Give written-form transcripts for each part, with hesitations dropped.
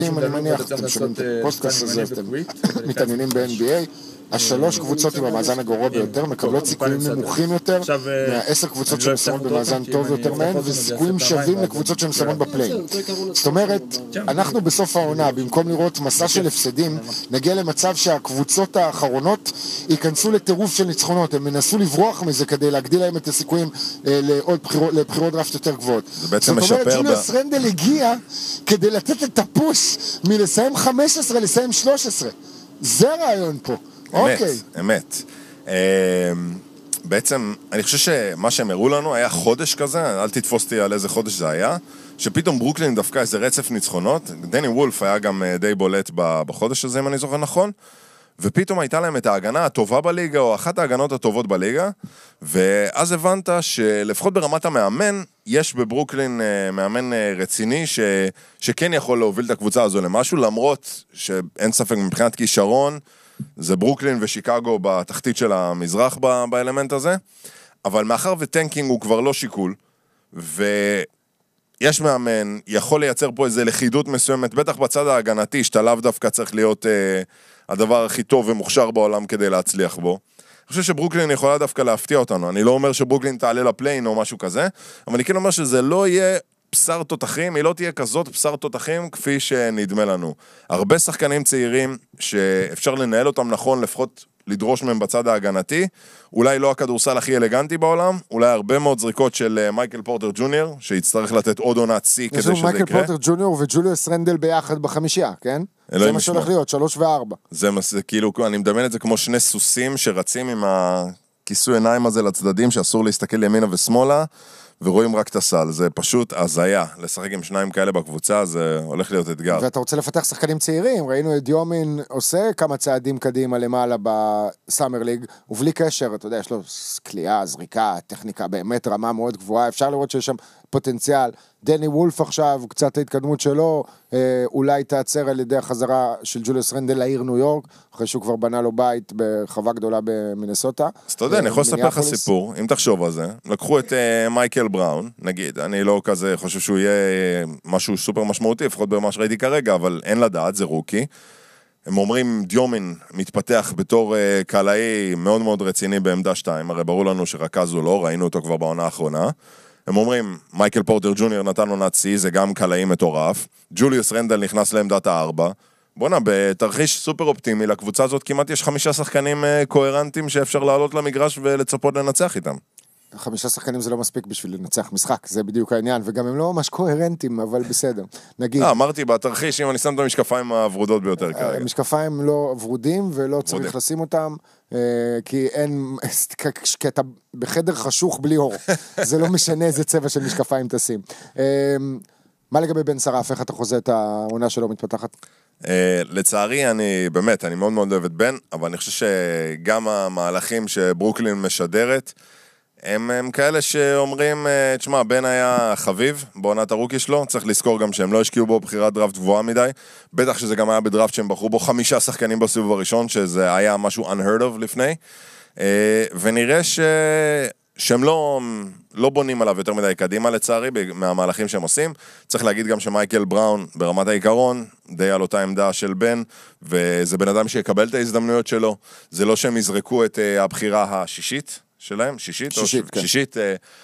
אני מניח, אתם שומעים את הפוסטקאסט הזה, אתם מתעניינים ב-NBA. השלוש קבוצות עם המאזן הגרוע ביותר מקבלות סיכויים נמוכים יותר מה10 קבוצות שמסיימות במאזן טוב יותר מהן, וסיכויים שווים לקבוצות שמסיימות בפליין. זאת אומרת, אנחנו בסוף העונה, במקום לראות מסע של הפסדים, נגיע למצב שהקבוצות האחרונות ייכנסו לטירוף של ניצחונות. הם מנסו לברוח מזה כדי להגדיל להם את הסיכויים לבחירות דראפט יותר גבוהות. זאת אומרת, ג'וליוס רנדל הגיע כדי לתת את הפוש מלסיים 15 לסיים 13. זה הרעיון פה. אמת. בעצם, אני חושב שמה שהם הראו לנו היה חודש כזה, אל תתפוס אותי על איזה חודש זה היה, שפתאום ברוקלין דווקא איזה רצף ניצחונות, דני וולף היה גם די בולט בחודש הזה, אם אני זוכר נכון, ופתאום הייתה להם את ההגנה הטובה בליגה, או אחת ההגנות הטובות בליגה, ואז הבנת שלפחות ברמת המאמן, יש בברוקלין מאמן רציני, שכן יכול להוביל את הקבוצה הזו למשהו, למרות שאין ספק מבחינת כישרון, זה ברוקלין ושיקגו בתחתית של המזרח באלמנט הזה, אבל מאחר וטנקינג הוא כבר לא שיקול, ויש מאמן, יכול לייצר פה איזו לכידות מסוימת, בטח בצד ההגנתי, שאתה לאו דווקא צריך להיות הדבר הכי טוב ומוכשר בעולם כדי להצליח בו. אני חושב שברוקלין יכולה דווקא להפתיע אותנו, אני לא אומר שברוקלין תעלה לפליין או משהו כזה, אבל אני כן אומר שזה לא יהיה בשר תותחים, היא לא תהיה כזאת בשר תותחים כפי שנדמה לנו. הרבה שחקנים צעירים שאפשר לנהל אותם נכון, לפחות לדרוש מהם בצד ההגנתי, אולי לא הכדורסל הכי אלגנטי בעולם, אולי הרבה מאוד זריקות של מייקל פורטר ג'וניור, שיצטרך לתת עוד עונת C כדי שזה יקרה. מייקל פורטר ג'וניור וג'וליוס רנדל ביחד בחמישייה, כן? זה מה שהולך להיות, 3 ו-4. זה כאילו, אני מדמיין את זה כמו שני סוסים שרצים עם הכיסוי עיניים הזה לצדדים, שאסור להסתכל ימינה ושמאלה, ורואים רק את הסל, זה פשוט הזיה, לשחק עם שניים כאלה בקבוצה, זה הולך להיות אתגר. ואתה רוצה לפתח שחקנים צעירים, ראינו את דיומין עושה כמה צעדים קדימה למעלה בסאמר ליג, ובלי קשר, אתה יודע, יש לו קליעה, זריקה, טכניקה, באמת רמה מאוד גבוהה, אפשר לראות שיש שם פוטנציאל. דני וולף עכשיו, קצת ההתקדמות שלו, אולי תעצר על ידי החזרה של ג'וליוס רנדל לעיר ניו יורק, אחרי שהוא כבר בנה לו בית בחווה גדולה במינסוטה. אז אתה יודע, אני יכול לספר לך סיפור, אם תחשוב על זה, לקחו את מייקל בראון, נגיד, אני לא כזה חושב שהוא יהיה משהו סופר משמעותי, לפחות במה שראיתי כרגע, אבל אין לדעת, זה רוקי. הם אומרים, דיומין מתפתח בתור קלעי מאוד מאוד רציני בעמדה 2, הרי ברור לנו שרכז הוא לא, ראינו אותו כבר בעונה האחרונה. הם אומרים, מייקל פורטר ג'וניור נתן לו נאצי, זה גם קלעי מטורף. ג'וליוס רנדל נכנס לעמדת 4. בוא'נה, בתרחיש סופר אופטימי, לקבוצה הזאת כמעט יש 5 שחקנים קוהרנטים שאפשר לעלות למגרש ולצפות לנצח איתם. 5 שחקנים זה לא מספיק בשביל לנצח משחק, זה בדיוק העניין, וגם הם לא ממש קוהרנטים, אבל בסדר. נגיד... אמרתי, בתרחיש, אם אני שם את המשקפיים הוורודות ביותר כרגע. המשקפיים לא ורודים, ולא צריך לשים אותם, כי אתה בחדר חשוך בלי אור. זה לא משנה איזה צבע של משקפיים תשים. מה לגבי בן שרף, איך אתה חוזה את העונה שלו מתפתחת? לצערי, אני מאוד מאוד אוהב את בן, אבל אני חושב שגם המהלכים שברוקלין משדרת, הם כאלה שאומרים, תשמע, בן היה חביב בעונת הרוקי שלו, צריך לזכור גם שהם לא השקיעו בו בחירת דראפט גבוהה מדי, בטח שזה גם היה בדראפט שהם בחרו בו 5 שחקנים בסיבוב הראשון, שזה היה משהו unheard of לפני, ונראה שהם לא בונים עליו יותר מדי קדימה לצערי, מהמהלכים שהם עושים. צריך להגיד גם שמייקל בראון ברמת העיקרון, די על אותה עמדה של בן, וזה בן אדם שיקבל את ההזדמנויות שלו, זה לא שהם יזרקו את הבחירה השישית, שלהם, שישית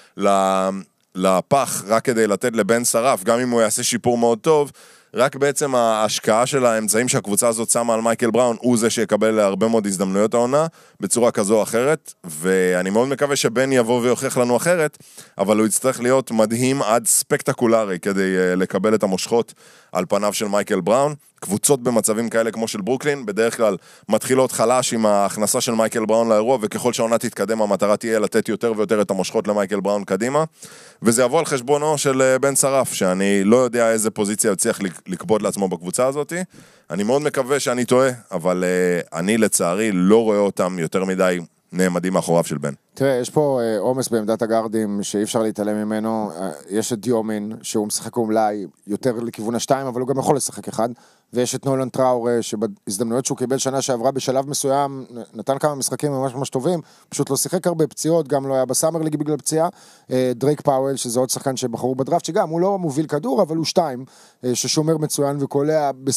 לפח, רק כדי לתת לבן שרף, גם אם הוא יעשה שיפור מאוד טוב, רק בעצם ההשקעה של האמצעים שהקבוצה הזאת שמה על מייקל בראון, הוא זה שיקבל הרבה מאוד הזדמנויות העונה, בצורה כזו או אחרת, ואני מאוד מקווה שבן יבוא ויוכיח לנו אחרת, אבל הוא יצטרך להיות מדהים עד ספקטקולרי, כדי לקבל את המושכות על פניו של מייקל בראון. קבוצות במצבים כאלה כמו של ברוקלין, בדרך כלל מתחילות חלש עם ההכנסה של מייקל בראון לאירוע, וככל שהעונה תתקדם, המטרה תהיה לתת יותר ויותר את המושכות למייקל בראון קדימה, וזה יבוא על חשבונו של בן שרף, שאני לא יודע איזה פוזיציה יצליח לקבוד לעצמו בקבוצה הזאת. אני מאוד מקווה שאני טועה, אבל אני לצערי לא רואה אותם יותר מדי נעמדים מאחוריו של בן. תראה, יש פה עומס בעמדת הגארדים שאי אפשר להתעלם ממנו, יש את דיומין שהוא משחק אולי יותר לכיוון השתיים, אבל הוא גם יכול לשחק אחד, ויש את נולן טראורה שבהזדמנויות שהוא קיבל שנה שעברה בשלב מסוים, נתן כמה משחקים ממש ממש טובים, פשוט לא שיחק הרבה פציעות, גם לא היה בסאמר ליג בגלל פציעה, דרייק פאוול שזה עוד שחקן שבחרו בדראפט, שגם הוא לא מוביל כדור, אבל הוא שתיים, ששומר מצוין וקולע